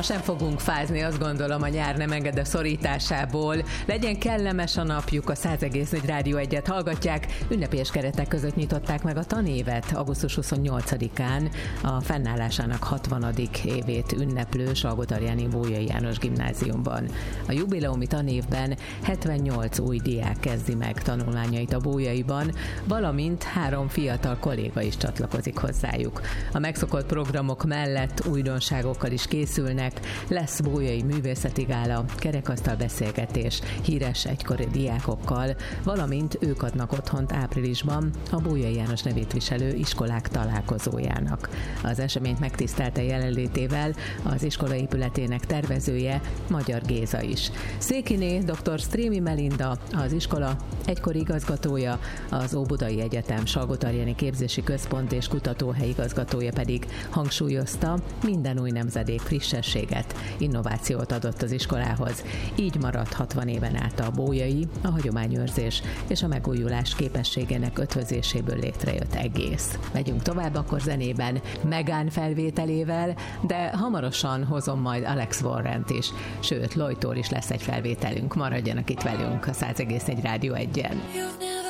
Ma sem fogunk fázni, azt gondolom, a nyár nem enged a szorításából. Legyen kellemes a napjuk, a 100,4 Rádió 1-et hallgatják. Ünnepélyes keretek között nyitották meg a tanévet augusztus 28-án, a fennállásának 60. évét ünneplő Salgótarjáni Bolyai János Gimnáziumban. A jubileumi tanévben 78 új diák kezdi meg tanulmányait a Bolyaiban, valamint 3 fiatal kolléga is csatlakozik hozzájuk. A megszokott programok mellett újdonságokkal is készülnek, lesz bolyai művészeti gála, kerekasztal beszélgetés híres egykori diákokkal, valamint ők adnak otthont áprilisban a Bolyai János nevét viselő iskolák találkozójának. Az eseményt megtisztelte jelenlétével az iskola épületének tervezője, Magyar Géza is. Székiné dr. Strémi Melinda, az iskola egykori igazgatója, az Óbudai Egyetem Salgótarjáni Képzési Központ és Kutatóhely igazgatója pedig hangsúlyozta, minden új nemzedék frissességet, innovációt adott az iskolához. Így maradt 60 éven át a bolyai, a hagyományőrzés és a megújulás képességének ötvözéséből létrejött egész. Megyünk tovább akkor zenében, Megán felvételével, de hamarosan hozom majd Alex Warrent is, sőt, Lloydtól is lesz egy felvételünk. Maradjanak itt velünk a 100,4 Rádió 1-en.